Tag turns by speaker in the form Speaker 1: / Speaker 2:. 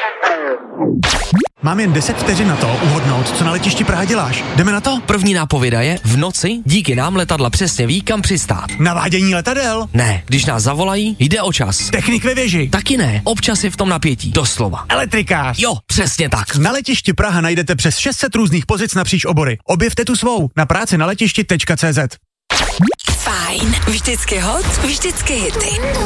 Speaker 1: Mám jen 10 vteřin na to uhodnout, co na letišti Praha děláš. Jdeme na to?
Speaker 2: První nápověda je, v noci díky nám letadla přesně ví, kam přistát.
Speaker 1: Navádění letadel?
Speaker 2: Ne, když nás zavolají, jde o čas.
Speaker 1: Technik ve věži?
Speaker 2: Taky ne, občas je v tom napětí, doslova.
Speaker 1: Elektrikář?
Speaker 2: Jo, přesně tak.
Speaker 1: Na letišti Praha najdete přes 600 různých pozic napříč obory. Objevte tu svou na práci na letišti.cz.
Speaker 3: Fajn, vždycky hot, vždycky hity.